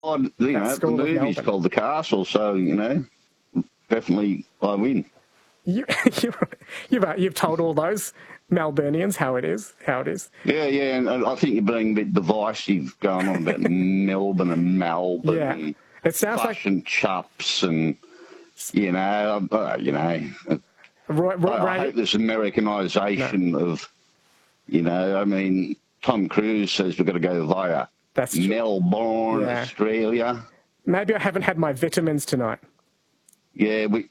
The movie's called The Castle, so, definitely I win. You've told all those Melburnians how it is. Yeah, and I think you're being a bit divisive going on about Melbourne and Melbourne. Yeah, and it sounds fush like and chups and I hope this Americanisation of, Tom Cruise says we've got to go via Melbourne, Australia. Maybe I haven't had my vitamins tonight. Yeah, and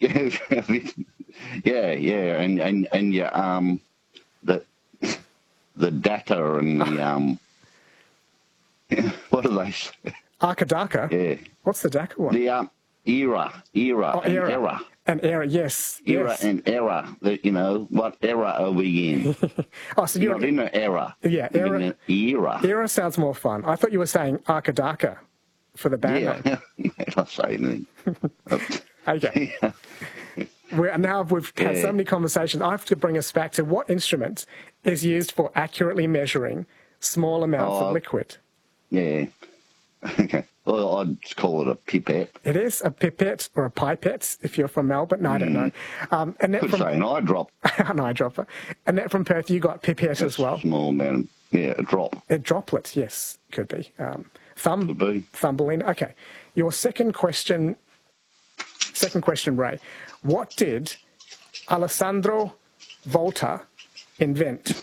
the data and the what are they? Arkadaka? Yeah. What's the DACA one? The era. An era, yes. Era and era. What era are we in? So you're not in an era. Yeah, era. In an era. Era sounds more fun. I thought you were saying Arkadaka for the band name. Yeah, I'll say anything. Okay. Now we've had so many conversations. I have to bring us back to what instrument is used for accurately measuring small amounts of liquid. Yeah. Okay. Well, I'd call it a pipette. It is a pipette or a pipette if you're from Melbourne. No, I don't know. Could say an eyedrop. An eyedropper. Annette from Perth, you got pipette as well. Small amount. Yeah, a drop. A droplet, yes, could be. Could be. Thumbelina. Okay. Your second question, Ray. What did Alessandro Volta invent?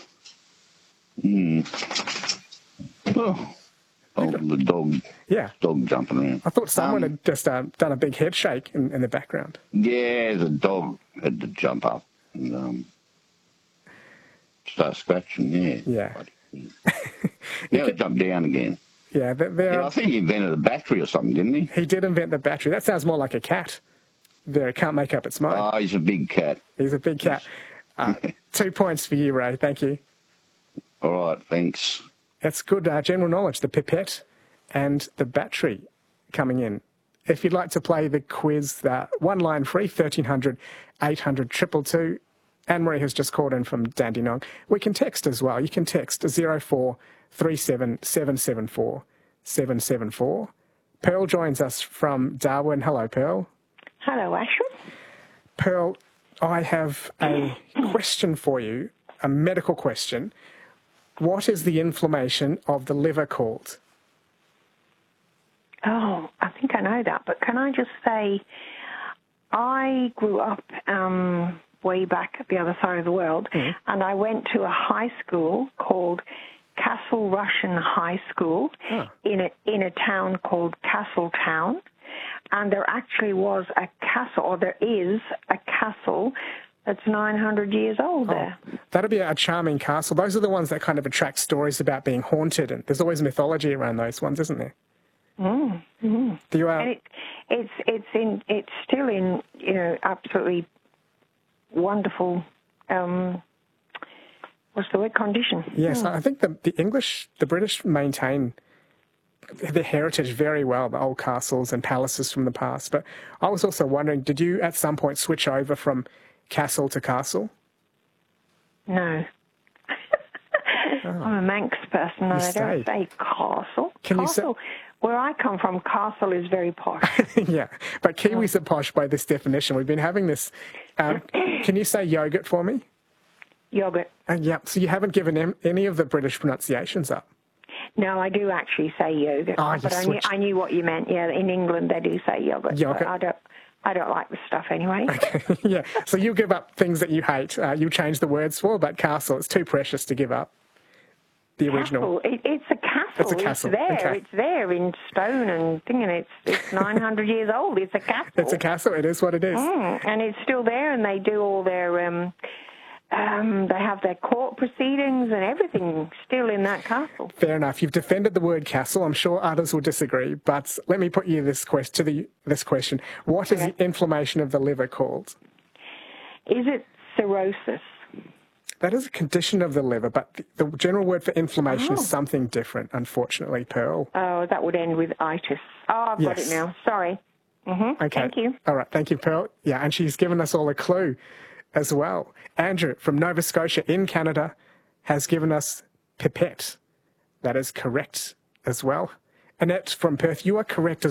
The dog. Yeah. Dog jumping around. I thought someone had just done a big head shake in the background. Yeah, the dog had to jump up and start scratching. Yeah. Now he jumped down again. Yeah, I think he invented a battery or something, didn't he? He did invent the battery. That sounds more like a cat. It can't make up its mind. Oh, he's a big cat. He's a big cat. 2 points for you, Ray. Thank you. All right, thanks. That's good general knowledge, the pipette and the battery coming in. If you'd like to play the quiz, one line free, 1300 800 222. Anne-Marie has just called in from Dandenong. We can text as well. You can text 0437 774 774. Pearl joins us from Darwin. Hello, Pearl. Hello, Ashwin. Pearl, I have a question for you, a medical question. What is the inflammation of the liver called? Oh, I think I know that, but can I just say, I grew up way back at the other side of the world, and I went to a high school called Castle Rushen High School in a town called Castletown, and there actually was a castle, or there is a castle that's 900 years old there. That'd be a charming castle. Those are the ones that kind of attract stories about being haunted, and there's always mythology around those ones, isn't there? Mm-hmm. Do you, and it's still in absolutely wonderful what's the word, condition. Yes, I think the British maintain their heritage very well, the old castles and palaces from the past. But I was also wondering, did you at some point switch over from castle to castle? No. I'm a Manx person, and I don't say castle. Where I come from, castle is very posh. Yeah, but Kiwis are posh by this definition. We've been having this. Can you say yogurt for me? Yogurt. Yeah, so you haven't given any of the British pronunciations up? No, I do actually say yogurt. But I knew what you meant. Yeah, in England they do say yogurt. I don't like the stuff anyway. Okay. Yeah, so you give up things that you hate. You change the words for, but castle, it's too precious to give up. The original. It's a castle. It's a castle. It's there. Okay. It's there in stone and thing, and it's 900 years old. It's a castle. It's a castle. It is what it is. And it's still there, and they do all their they have their court proceedings and everything still in that castle. Fair enough. You've defended the word castle. I'm sure others will disagree, but let me put you this question. What is the inflammation of the liver called? Is it cirrhosis? That is a condition of the liver, but the general word for inflammation is something different, unfortunately, Pearl. Oh, that would end with itis. Oh, I've got it now. Sorry. Mm-hmm. Okay. Thank you. All right. Thank you, Pearl. Yeah, and she's given us all a clue as well. Andrew from Nova Scotia in Canada has given us pipette. That is correct as well. Annette from Perth, you are correct